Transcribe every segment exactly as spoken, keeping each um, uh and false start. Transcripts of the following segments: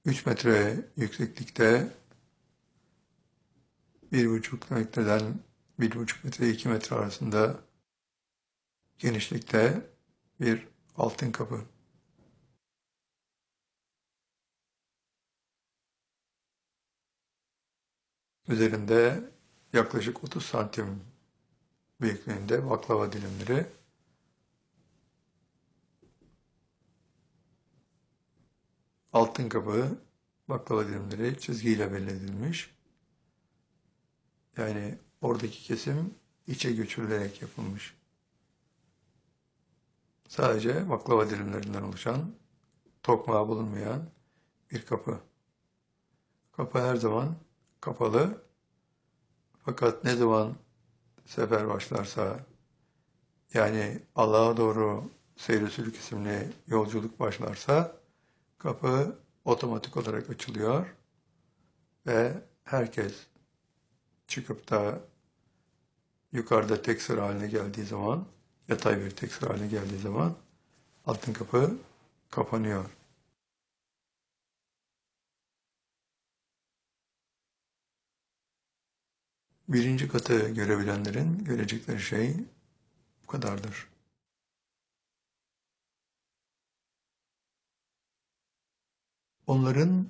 üç metre yükseklikte bir buçuk metreden bir buçuk metre iki metre arasında genişlikte bir altın kapı. Üzerinde yaklaşık otuz santim büyüklüğünde baklava dilimleri. Altın kapı baklava dilimleri çizgiyle belli edilmiş. Yani oradaki kesim içe göçürülerek yapılmış. Sadece baklava dilimlerinden oluşan, tokmağı bulunmayan bir kapı. Kapı her zaman kapalı. Fakat ne zaman sefer başlarsa, yani Allah'a doğru seyri sülük isimli yolculuk başlarsa, kapı otomatik olarak açılıyor ve herkes çıkıp da yukarıda tek sıra haline geldiği zaman, yatay bir tek sıra haline geldiği zaman altın kapı kapanıyor. Birinci katı görebilenlerin görecekleri şey bu kadardır. Onların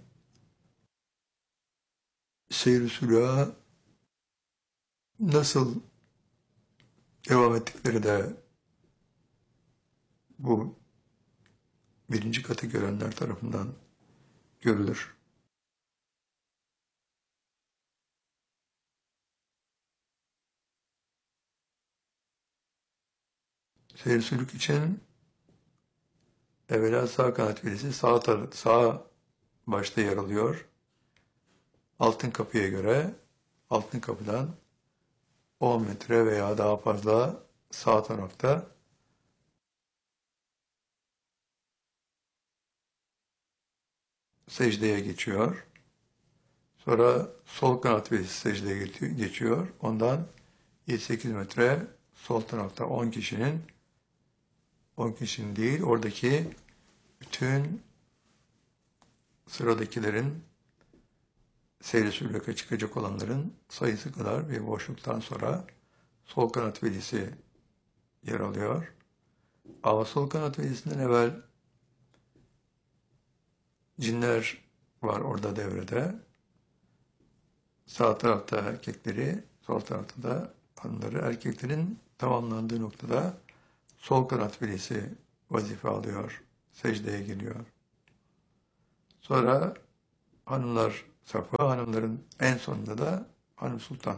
seyr-i sülûğa nasıl devam ettikleri de bu birinci katı görenler tarafından görülür. Seyir sülük için evvela sağ kanat velisi sağ, tar- sağ başta yer alıyor. Altın kapıya göre altın kapıdan on metre veya daha fazla sağ tarafta secdeye geçiyor. Sonra sol kanat velisi secdeye geçiyor. Ondan yedi sekiz metre sol tarafta on kişinin on kişinin değil, oradaki bütün sıradakilerin seyri sülûka çıkacak olanların sayısı kadar bir boşluktan sonra sol kanat velisi yer alıyor. Ama sol kanat velisinden evvel cinler var orada devrede. Sağ tarafta erkekleri, sol tarafta da hanımları. Erkeklerin tamamlandığı noktada sol kanat velisi vazife alıyor, secdeye geliyor. Sonra hanımlar safı, hanımların en sonunda da hanım sultan.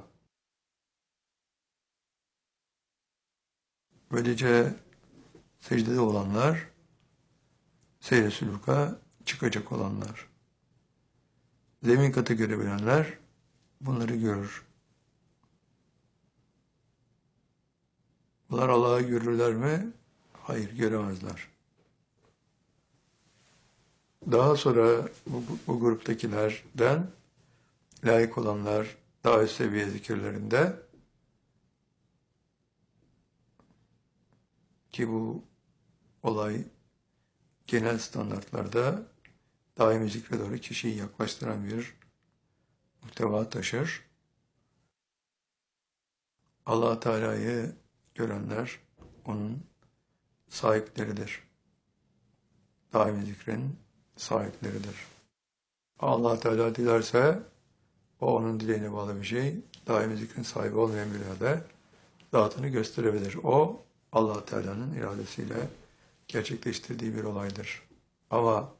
Böylece secdede olanlar, seyre sülûka çıkacak olanlar. Zemin katı görebilenler bunları görür. Bunlar Allah'ı görürler mi? Hayır, göremezler. Daha sonra bu, bu, bu gruptakilerden layık olanlar daha üst seviye zikirlerinde, ki bu olay genel standartlarda daimi zikre doğru kişiyi yaklaştıran bir muhteva taşır. Allah Teala'yı görenler onun sahipleridir. Daimi zikrin sahipleridir. Allah Teala dilerse o onun dileğine bağlı bir şey. Daimi zikrin sahibi olmayan bir yerde zatını gösterebilir. O Allah Teala'nın iradesiyle gerçekleştirdiği bir olaydır. Ama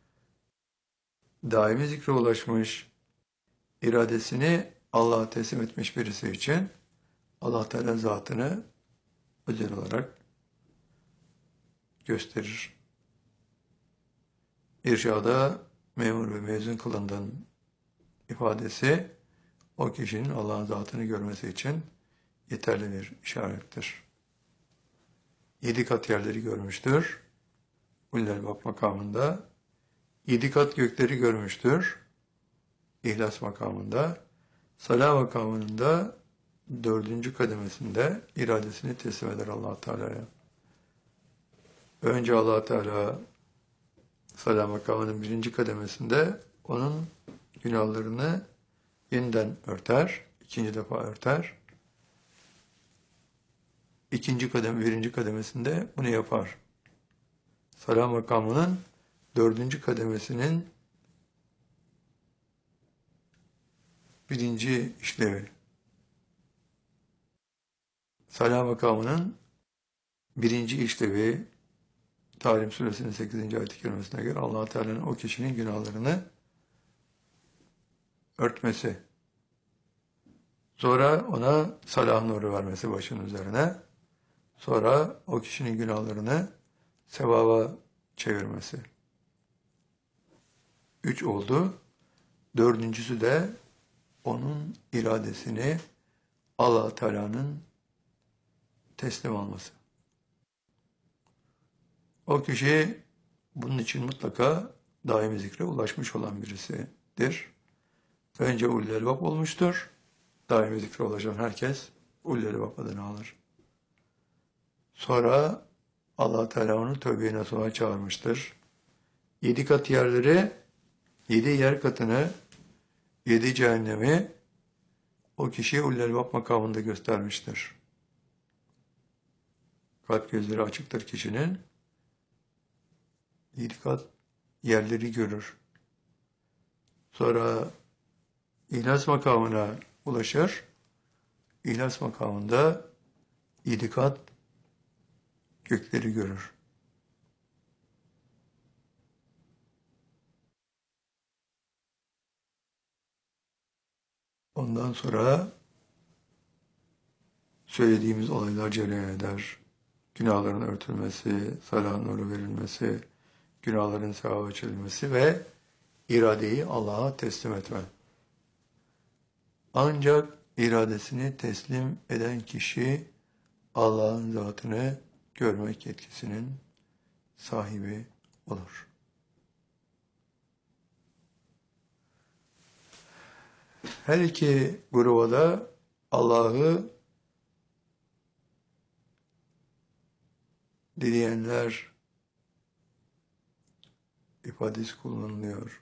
daimi zikre ulaşmış, iradesini Allah'a teslim etmiş birisi için Allah Teala zatını özel olarak gösterir. İrşada memur ve mezun kılındığın ifadesi o kişinin Allah'ın zatını görmesi için yeterli bir işarettir. Yedi kat yerleri görmüştür. Ulul Bak makamında. Yedi kat gökleri görmüştür. İhlas makamında. Salah makamında dördüncü kademesinde iradesini teslim eder Allah Teala'ya. Önce Allah Teala Sala makamının birinci kademesinde onun günahlarını yeniden örter, ikinci defa örter. İkinci kademe, birinci kademesinde bunu yapar. Sala makamının dördüncü kademesinin birinci işlevi. Sala makamının birinci işlevi Talim Suresinin sekizinci ayet-i kerimesine göre Allah-u Teala'nın o kişinin günahlarını örtmesi. Sonra ona salah nuru vermesi başının üzerine. Sonra o kişinin günahlarını sevaba çevirmesi. Üç oldu. Dördüncüsü de onun iradesini Allah-u Teala'nın teslim alması. O kişi bunun için mutlaka daimi zikre ulaşmış olan birisidir. Önce ulul elbab olmuştur. Daimi zikre ulaşan herkes ulul elbab adını alır. Sonra Allah Teala onu tövbe-i nasuha çağırmıştır. Yedi kat yerleri, yedi yer katını, yedi cehennemi o kişiye ulul elbab makamında göstermiştir. Kalp gözleri açıktır kişinin. Yedi kat yerleri görür. Sonra İhlas makamına ulaşır. İhlas makamında yedi kat gökleri görür. Ondan sonra söylediğimiz olaylar cereyan eder. Günahların örtülmesi, salah nuru verilmesi, günahların sevaba çevrilmesi ve iradeyi Allah'a teslim etme. Ancak iradesini teslim eden kişi Allah'ın zatını görmek yetkisinin sahibi olur. Her iki gruba da Allah'ı dileyenler ifadesi kullanılıyor.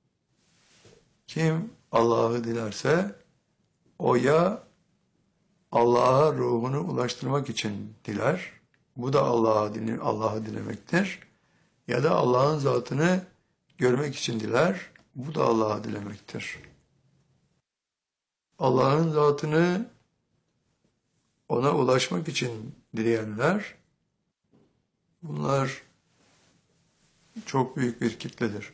Kim Allah'ı dilerse o ya Allah'a ruhunu ulaştırmak için diler. Bu da Allah'a Allah'ı dilemektir. Ya da Allah'ın zatını görmek için diler. Bu da Allah'ı dilemektir. Allah'ın zatını ona ulaşmak için dileyenler, bunlar çok büyük bir kitledir.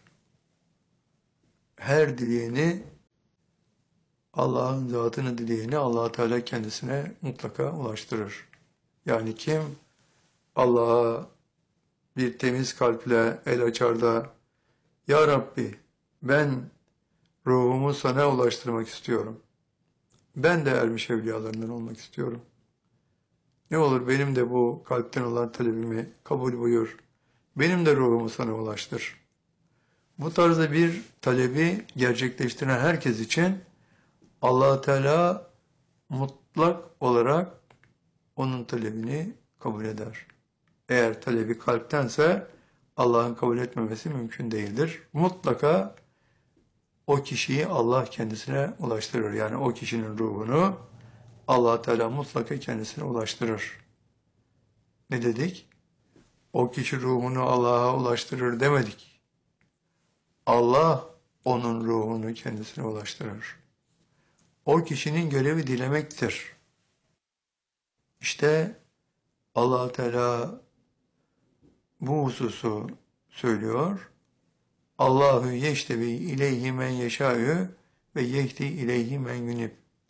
Her dileyeni, Allah'ın zatını dileyeni Allah Teala kendisine mutlaka ulaştırır. Yani kim Allah'a bir temiz kalple el açar da Ya Rabbi ben ruhumu sana ulaştırmak istiyorum. Ben de ermiş evliyalarından olmak istiyorum. Ne olur benim de bu kalpten olan talebimi kabul buyur. Benim de ruhumu sana ulaştır. Bu tarzda bir talebi gerçekleştiren herkes için Allah Teala mutlak olarak onun talebini kabul eder. Eğer talebi kalptense Allah'ın kabul etmemesi mümkün değildir. Mutlaka o kişiyi Allah kendisine ulaştırır. Yani o kişinin ruhunu Allah Teala mutlaka kendisine ulaştırır. Ne dedik? O kişi ruhunu Allah'a ulaştırır demedik. Allah onun ruhunu kendisine ulaştırır. O kişinin görevi dilemektir. İşte Allah Teala bu hususu söylüyor. Allahu yeştebi ileyhi men yeşâ'ü ve yehdi ileyhi men yunib.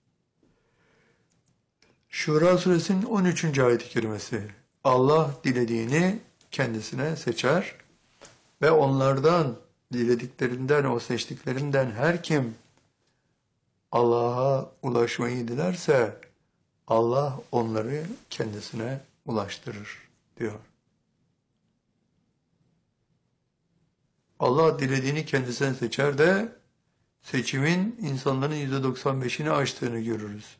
Şura suresinin on üçüncü ayet-i kerimesi. Allah dilediğini kendisine seçer ve onlardan, dilediklerinden, o seçtiklerinden her kim Allah'a ulaşmayı dilerse Allah onları kendisine ulaştırır diyor. Allah dilediğini kendisine seçer de seçimin insanların yüzde doksan beşini aştığını görürüz.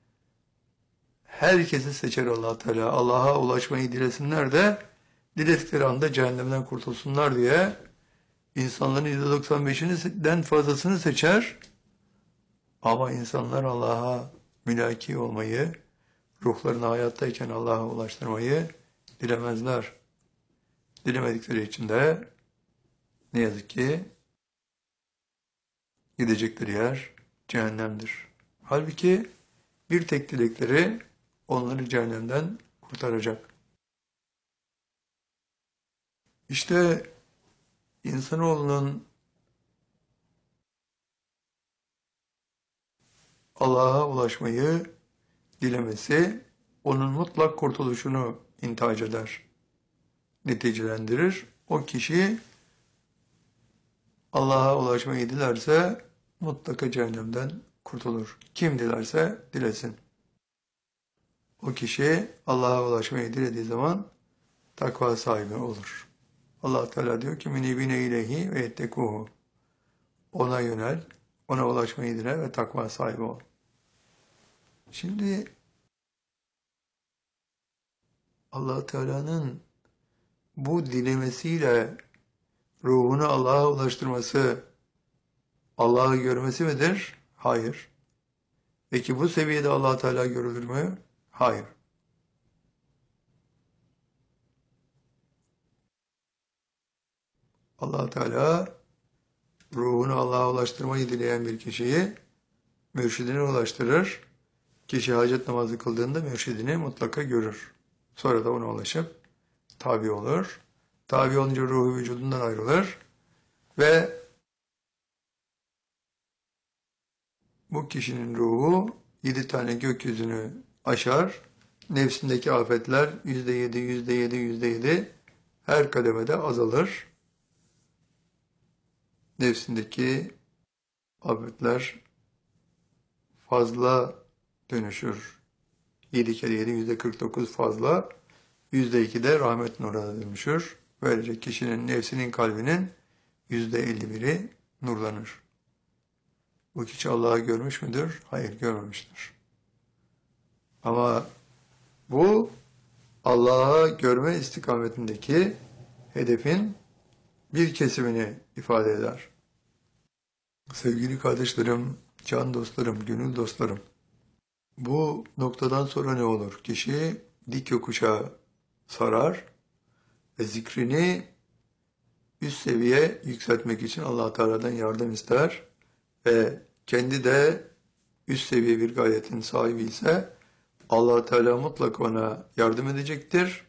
Herkesi seçer Allah Teala. Allah'a ulaşmayı dilesinler de diledikleri anda cehennemden kurtulsunlar diye İnsanların yüzde doksan beşinden fazlasını seçer. Ama insanlar Allah'a mülaki olmayı, ruhlarını hayattayken Allah'a ulaştırmayı dilemezler. Dilemedikleri için de ne yazık ki gidecekleri yer cehennemdir. Halbuki bir tek dilekleri onları cehennemden kurtaracak. İşte insanoğlunun Allah'a ulaşmayı dilemesi onun mutlak kurtuluşunu intihac eder, neticelendirir. O kişi Allah'a ulaşmayı dilerse mutlaka cehennemden kurtulur. Kim dilerse dilesin. O kişi Allah'a ulaşmayı dilediği zaman takva sahibi olur. Allah Teala diyor ki münibine ileyhi ve yettekuhu. Ona yönel, ona ulaşmayı dile ve takva sahibi ol. Şimdi Allah Teala'nın bu dilemesiyle ruhunu Allah'a ulaştırması, Allah'ı görmesi midir? Hayır. Peki bu seviyede Allah Teala görülür mü? Hayır. Allah Teala ruhunu Allah'a ulaştırmayı dileyen bir kişiyi mürşidine ulaştırır. Kişi hacet namazı kıldığında mürşidini mutlaka görür. Sonra da ona ulaşıp tabi olur. Tabi olunca ruhu vücudundan ayrılır ve bu kişinin ruhu yedi tane gökyüzünü aşar. Nefsindeki afetler yüzde yedi, yüzde yedi, yüzde yedi her kademede azalır. Nefsindeki afetler fazla dönüşür. yedi kere yedi, yüzde kırk dokuz fazla. yüzde iki de rahmet nuruna dönüşür. Böylece kişinin nefsinin kalbinin yüzde elli biri nurlanır. Bu kişi Allah'ı görmüş müdür? Hayır, görmemiştir. Ama bu Allah'ı görme istikametindeki hedefin bir kesimini ifade eder. Sevgili kardeşlerim, can dostlarım, gönül dostlarım, bu noktadan sonra ne olur? Kişi dik yokuşa sarar ve zikrini üst seviye yükseltmek için Allah Teala'dan yardım ister ve kendi de üst seviye bir gayetin sahibi ise Allah Teala mutlaka ona yardım edecektir.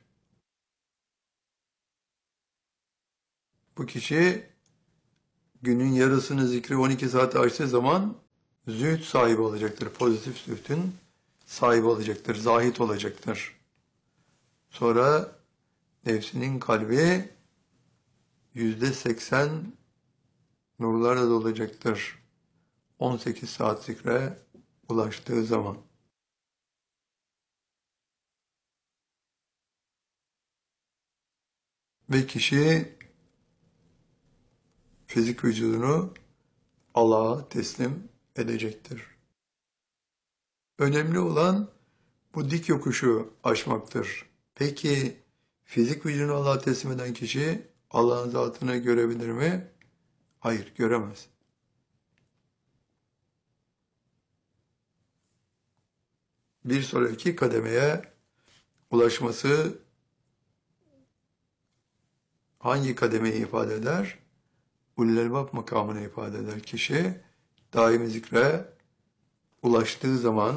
Bu kişi günün yarısını zikri on iki saate açtığı zaman zühd sahibi olacaktır. Pozitif zühdün sahibi olacaktır. Zahit olacaktır. Sonra nefsinin kalbi yüzde seksen nurlarla dolacaktır. on sekiz saat zikre ulaştığı zaman. Ve kişi fizik vücudunu Allah'a teslim edecektir. Önemli olan bu dik yokuşu aşmaktır. Peki fizik vücudunu Allah'a teslim eden kişi Allah'ın zatını görebilir mi? Hayır, göremez. Bir sonraki kademeye ulaşması hangi kademeyi ifade eder? Ulul Elbab makamını ifade eder. Kişi daimi zikre ulaştığı zaman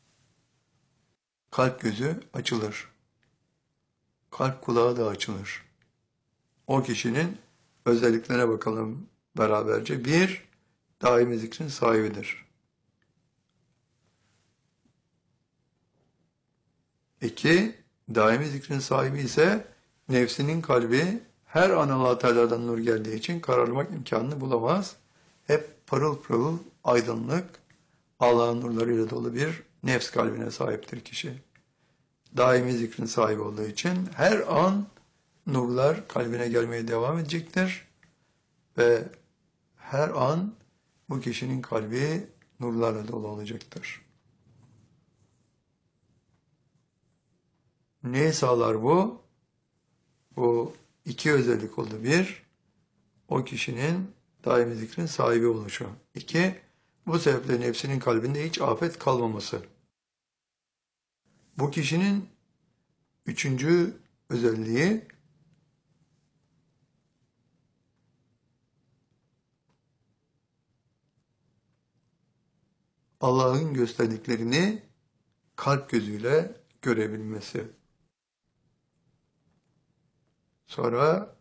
kalp gözü açılır. Kalp kulağı da açılır. O kişinin özelliklerine bakalım beraberce. Bir, daimi zikrin sahibidir. İki, daimi zikrin sahibi ise nefsinin kalbi her an Allah Teala'dan nur geldiği için kararmak imkanını bulamaz. Hep parıl pırıl, aydınlık, Allah'ın nurlarıyla dolu bir nefs kalbine sahiptir kişi. Daimi zikrin sahibi olduğu için her an nurlar kalbine gelmeye devam edecektir. Ve her an bu kişinin kalbi nurlarla dolu olacaktır. Neyi sağlar bu? Bu iki özellik oldu. Bir, o kişinin daimi zikrin sahibi oluşu. İki, bu sebeple nefsinin kalbinde hiç afet kalmaması. Bu kişinin üçüncü özelliği Allah'ın gösterdiklerini kalp gözüyle görebilmesi. Sonra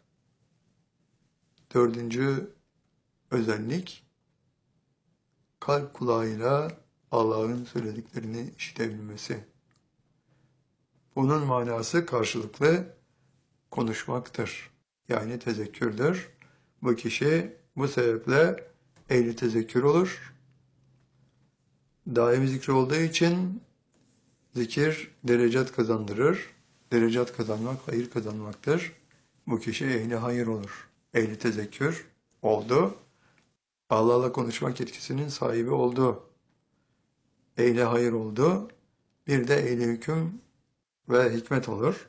dördüncü özellik kalp kulağıyla Allah'ın söylediklerini işitebilmesi. Bunun manası karşılıklı konuşmaktır. Yani tezekkürdür. Bu kişi bu sebeple ehli tezekkür olur. Daimi zikri olduğu için zikir derecat kazandırır. Derecat kazanmak hayır kazanmaktır. Bu kişi ehli hayır olur. Ehli tezekkür oldu. Allah'la konuşmak yetkisinin sahibi oldu. Ehli hayır oldu. Bir de ehli hüküm ve hikmet olur.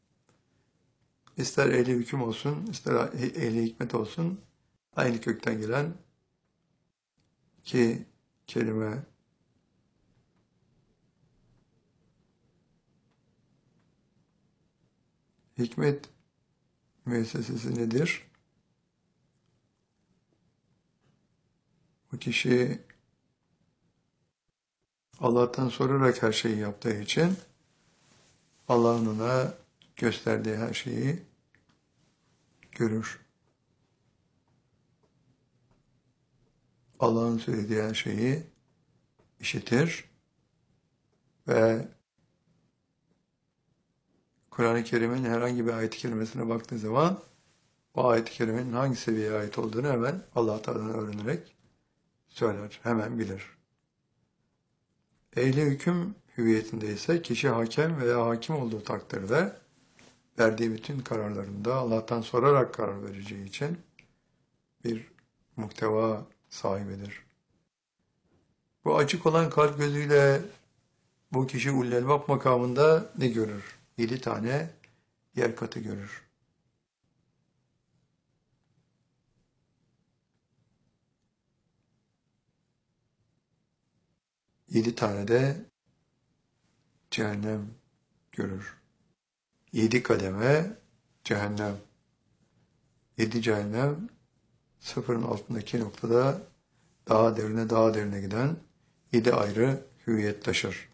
İster ehli hüküm olsun, ister ehli hikmet olsun, aynı kökten gelen ki kelime hikmet müessesesi nedir? Bu kişi Allah'tan sorarak her şeyi yaptığı için Allah'ın ona gösterdiği her şeyi görür. Allah'ın söylediği her şeyi işitir ve Kur'an-ı Kerim'in herhangi bir ayet-i kerimesine baktığı zaman o ayet-i kerimenin hangi seviyeye ait olduğunu hemen Allah Teala'dan öğrenerek söyler, hemen bilir. Ehli hüküm hüviyetinde ise kişi hakem veya hakim olduğu takdirde verdiği bütün kararlarında Allah'tan sorarak karar vereceği için bir muhteva sahibidir. Bu açık olan kalp gözüyle bu kişi ulul elbab makamında ne görür? Yedi tane yer katı görür. Yedi tane de cehennem görür. Yedi kademe cehennem. Yedi cehennem sıfırın altındaki noktada daha derine daha derine giden yedi ayrı hüviyet taşır.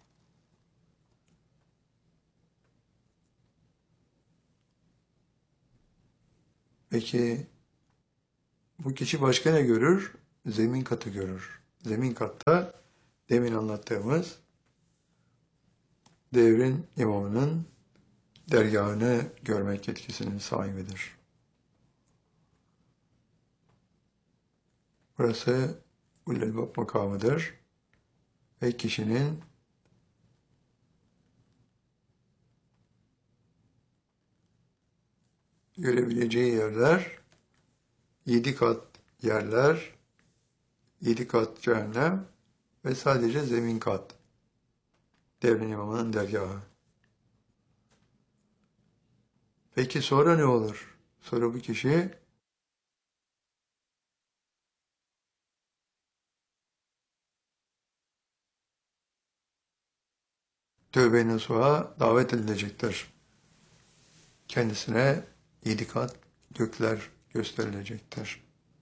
Peki bu kişi başka ne görür? Zemin katı görür. Zemin katta demin anlattığımız devrin imamının dergahını görmek yetkisinin sahibidir. Burası ulul elbab makamıdır ve kişinin görebileceği yerler yedi kat yerler, yedi kat cehennem ve sadece zemin kat. Devrin imamının dergahı. Peki sonra ne olur? Sonra bu kişi tövbe-i nasuha davet edilecektir. Kendisine yedi kat gökler gösterilecektir.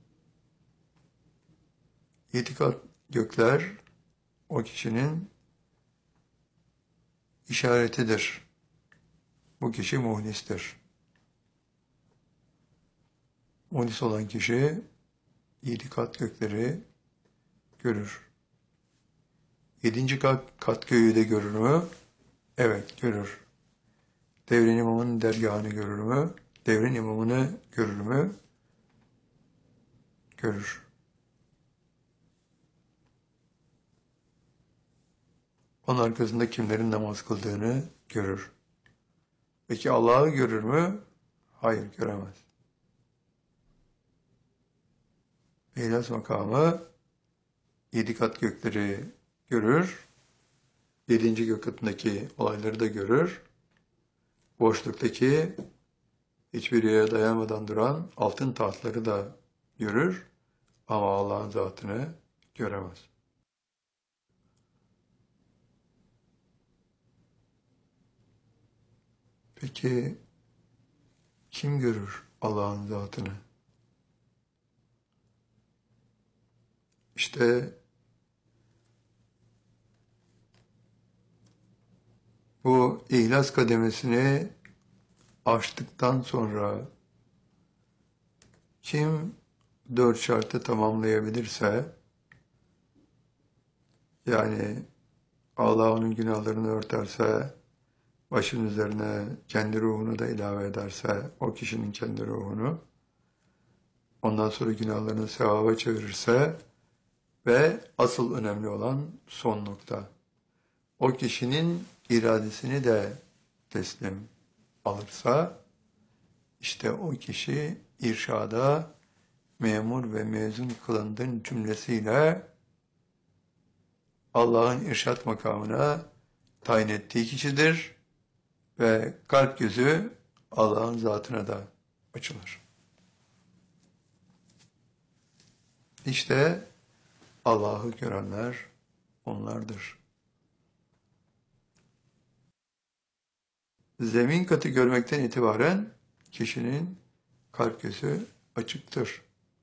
Yedi kat gökler o kişinin işaretidir. Bu kişi muhlistir. Muhlis olan kişi yedi kat gökleri görür. Yedinci kat, kat göğü de görür mü? Evet, görür. Devrin imamının dergahını görür mü? Devrin imamını görür mü? Görür. Onun arkasında kimlerin namaz kıldığını görür. Peki Allah'ı görür mü? Hayır, göremez. İhlas makamı yedi kat gökleri görür. Yedinci gök katındaki olayları da görür. Boşluktaki hiçbir yere dayanmadan duran altın tahtları da görür ama Allah'ın zatını göremez. Peki kim görür Allah'ın zatını? İşte bu ihlas kademesini aştıktan sonra kim dört şartı tamamlayabilirse, yani Allah onun günahlarını örterse, başın üzerine kendi ruhunu da ilave ederse, o kişinin kendi ruhunu, ondan sonra günahlarını sevaba çevirirse ve asıl önemli olan son nokta, o kişinin iradesini de teslim alırsa, işte o kişi irşada memur ve mezun kılındığın cümlesiyle Allah'ın irşat makamına tayin ettiği kişidir ve kalp gözü Allah'ın zatına da açılır. İşte Allah'ı görenler onlardır. Zemin katı görmekten itibaren kişinin kalp gözü açıktır.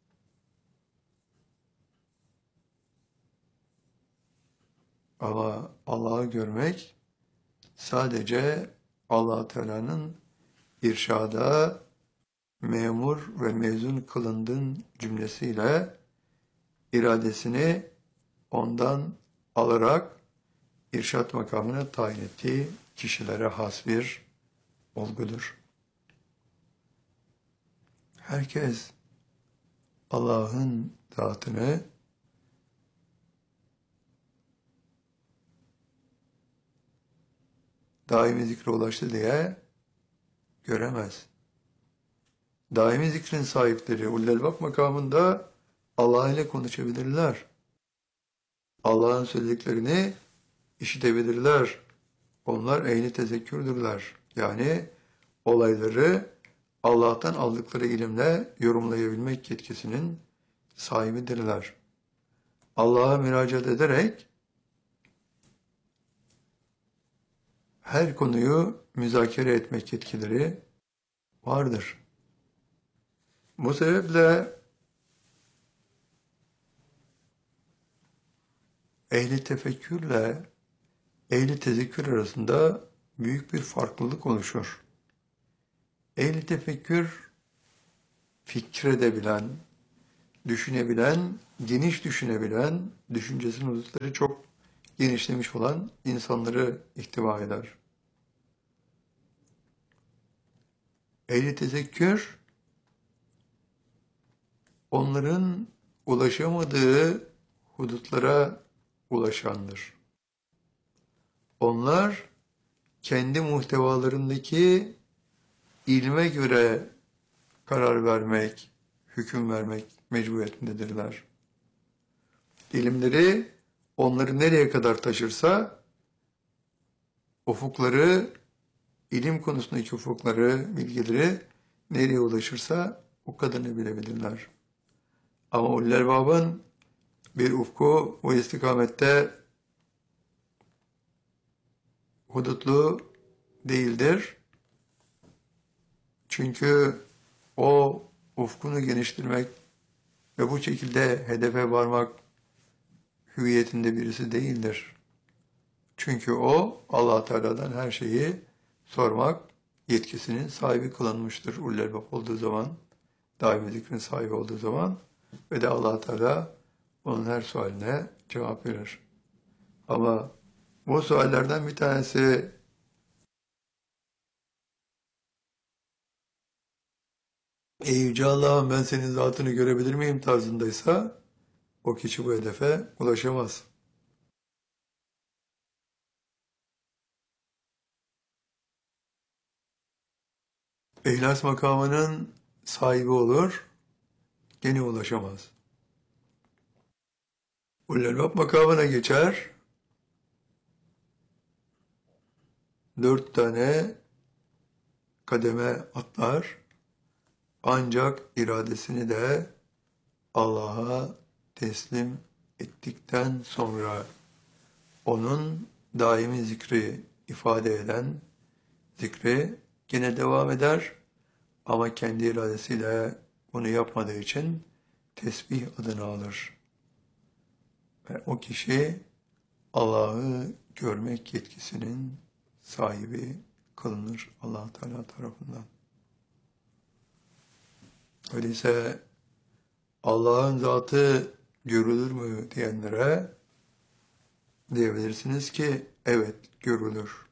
Ama Allah'ı görmek sadece Allah Teala'nın irşada memur ve mezun kılındığın cümlesiyle iradesini ondan alarak irşat makamına tayin ettiği kişilere has bir olgudur. Herkes Allah'ın zatını daimi zikre ulaştı diye göremez. Daimi zikrin sahipleri Ullelbab makamında Allah ile konuşabilirler. Allah'ın söylediklerini işitebilirler. Onlar ehli tezekkürdürler. Yani olayları Allah'tan aldıkları ilimle yorumlayabilmek yetkisinin sahibidirler. Allah'a müracaat ederek her konuyu müzakere etmek yetkileri vardır. Bu sebeple ehli tefekkürle ehli tezekkür arasında büyük bir farklılık oluşur. Ehli tefekkür fikredebilen, düşünebilen, geniş düşünebilen, düşüncesinin hudutları çok genişlemiş olan insanları ihtiva eder. Ehli tezekkür, onların ulaşamadığı hudutlara ulaşandır. Onlar kendi muhtevalarındaki ilme göre karar vermek, hüküm vermek mecburiyetindedirler. İlimleri onları nereye kadar taşırsa, ufukları, ilim konusundaki ufukları, bilgileri nereye ulaşırsa o kadarını bilebilirler. Ama Ullelbab'ın bir ufku o istikamette hudutlu değildir. Çünkü o ufkunu geniştirmek ve bu şekilde hedefe varmak hüviyetinde birisi değildir. Çünkü o Allah Teala'dan her şeyi sormak yetkisinin sahibi kılınmıştır. Ullelbab olduğu zaman, daimi zikrin sahibi olduğu zaman ve de Allah Teala onun her sualine cevap verir. Ama bu suallerden bir tanesi "Ey Yüce Allah'ım, ben senin zatını görebilir miyim?" tarzındaysa o kişi bu hedefe ulaşamaz. İhlas makamının sahibi olur, gene ulaşamaz. Ullelbab makamına geçer, dört tane kademe atlar, ancak iradesini de Allah'a teslim ettikten sonra onun daimi zikri ifade eden zikri yine devam eder ama kendi iradesiyle bunu yapmadığı için tesbih adını alır. Ve o kişi Allah'ı görmek yetkisinin sahibi kılınır Allah Teala tarafından. Öyleyse Allah'ın zatı görülür mü diyenlere diyebilirsiniz ki evet görülür.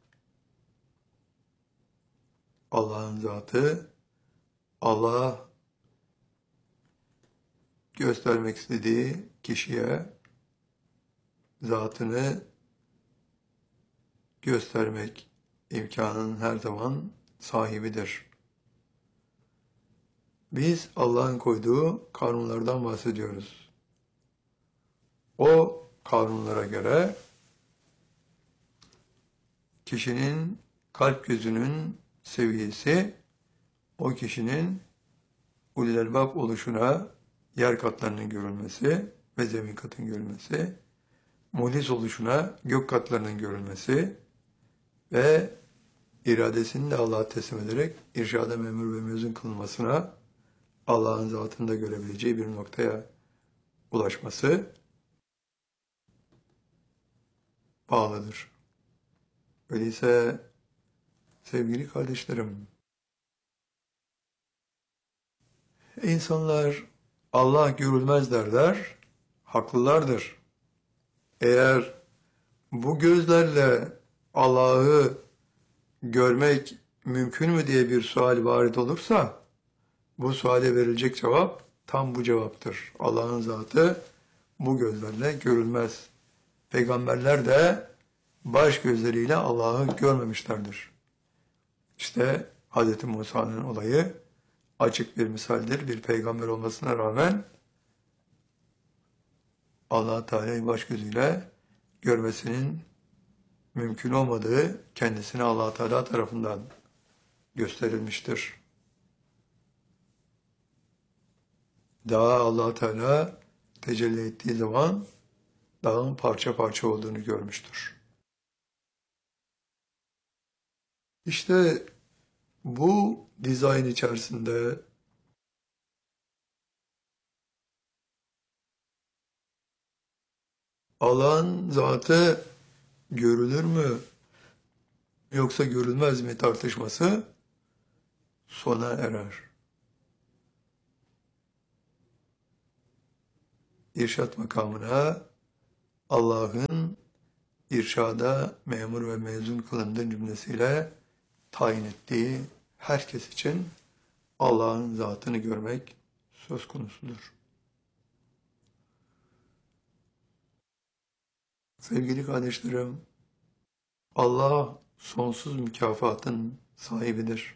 Allah'ın zatı Allah göstermek istediği kişiye zatını göstermek imkanının her zaman sahibidir. Biz Allah'ın koyduğu kanunlardan bahsediyoruz. O kanunlara göre kişinin kalp gözünün seviyesi o kişinin ulul elbab oluşuna yer katlarının görülmesi ve zemin katın görülmesi, muhlis oluşuna gök katlarının görülmesi ve iradesini de Allah'a teslim ederek irşada memur ve mezun kılınmasına Allah'ın zatını da görebileceği bir noktaya ulaşması bağlıdır. Öyleyse sevgili kardeşlerim, insanlar Allah görülmez derler, haklılardır. Eğer bu gözlerle Allah'ı görmek mümkün mü diye bir sual varit olursa, bu suale verilecek cevap tam bu cevaptır. Allah'ın zatı bu gözlerle görülmez. Peygamberler de baş gözleriyle Allah'ı görmemişlerdir. İşte Hz. Musa'nın olayı açık bir misaldir. Bir peygamber olmasına rağmen Allah Teala'yı baş gözüyle görmesinin mümkün olmadığı kendisine Allah Teala tarafından gösterilmiştir. Daha Allah Teala tecelli ettiği zaman dağın parça parça olduğunu görmüştür. İşte bu dizayn içerisinde Allah'ın zatı görülür mü yoksa görülmez mi tartışması sona erer. İrşad makamına Allah'ın irşada memur ve mezun kılındığı cümlesiyle tayin ettiği herkes için Allah'ın zatını görmek söz konusudur. Sevgili kardeşlerim, Allah sonsuz mükafatın sahibidir.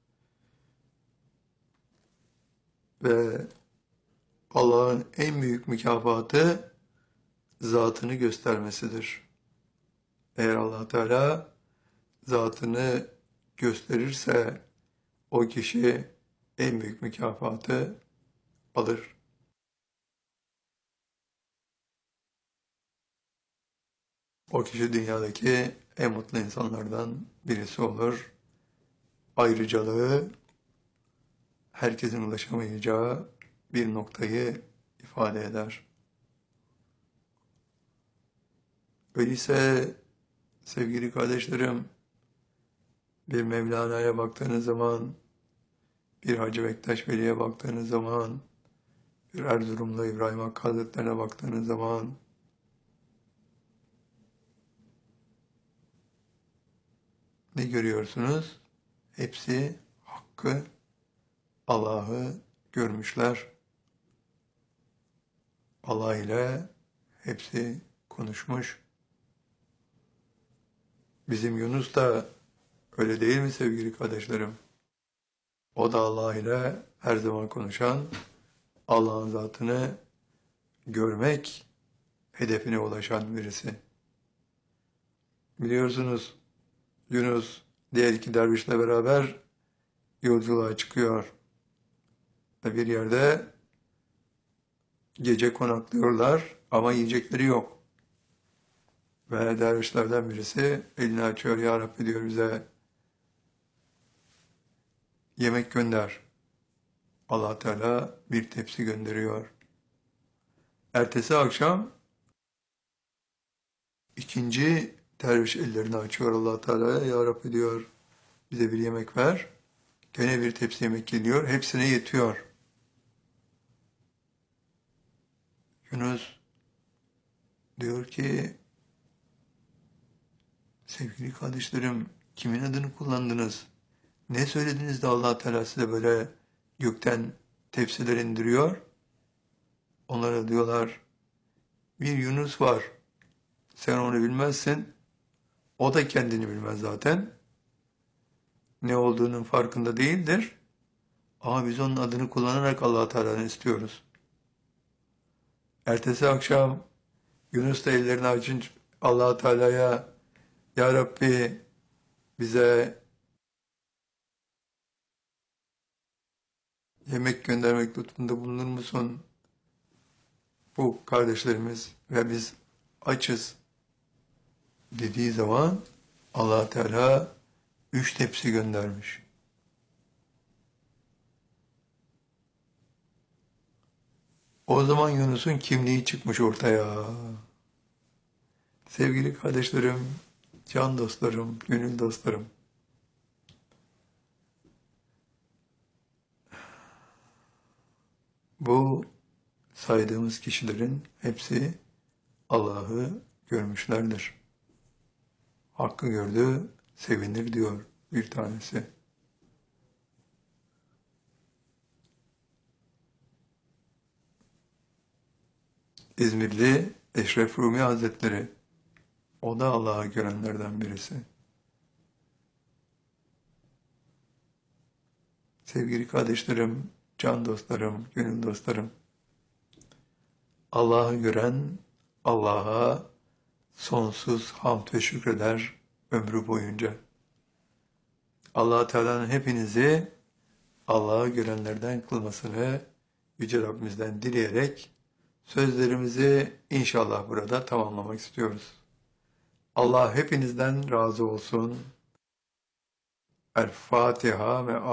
Ve Allah'ın en büyük mükafatı zatını göstermesidir. Eğer Allah Teala zatını gösterirse o kişi en büyük mükafatı alır. O kişi dünyadaki en mutlu insanlardan birisi olur. Ayrıcalığı herkesin ulaşamayacağı bir noktayı ifade eder. Öyleyse sevgili kardeşlerim, bir Mevlana'ya baktığınız zaman, bir Hacı Bektaş Veli'ye baktığınız zaman, bir Erzurumlu İbrahim Hakkı Hazretleri'ne baktığınız zaman, ne görüyorsunuz? Hepsi Hakk'ı, Allah'ı görmüşler. Allah ile hepsi konuşmuş. Bizim Yunus da öyle değil mi sevgili kardeşlerim? O da Allah ile her zaman konuşan, Allah'ın zatını görmek hedefine ulaşan birisi. Biliyorsunuz Yunus diğer iki dervişle beraber yolculuğa çıkıyor. Ve bir yerde gece konaklıyorlar ama yiyecekleri yok. Ve dervişlerden birisi elini açıyor, Ya Rabbi diyor, bize yemek gönder. Allah Teala bir tepsi gönderiyor. Ertesi akşam ikinci derviş ellerini açıyor Allah Teala'ya. Ya Rabbi diyor, bize bir yemek ver. Gene bir tepsi yemek geliyor. Hepsine yetiyor. Yunus diyor ki, sevgili kardeşlerim, kimin adını kullandınız? Ne söylediniz de Allah Teala size böyle gökten tepsiler indiriyor? Onlara diyorlar, bir Yunus var. Sen onu bilmezsin. O da kendini bilmez zaten. Ne olduğunun farkında değildir. Ama biz onun adını kullanarak Allah Teala'nı istiyoruz. Ertesi akşam Yunus da ellerini açınca Allah Teala'ya, Ya Rabbi bize yemek göndermek lütfunda bulunur musun? Bu kardeşlerimiz ve biz açız dediği zaman Allah Teala üç tepsi göndermiş. O zaman Yunus'un kimliği çıkmış ortaya. Sevgili kardeşlerim, can dostlarım, gönül dostlarım. Bu saydığımız kişilerin hepsi Allah'ı görmüşlerdir. Hakkı gördü, sevinir diyor bir tanesi. İzmirli Eşref Rumi Hazretleri, o da Allah'ı görenlerden birisi. Sevgili kardeşlerim, can dostlarım, gönül dostlarım, Allah'ı gören Allah'a sonsuz hamd ve şükreder ömrü boyunca. Allah Teala'nın hepinizi Allah'ı görenlerden kılmasını Yüce Rabbimizden dileyerek sözlerimizi inşallah burada tamamlamak istiyoruz. Allah hepinizden razı olsun. El Fatiha ve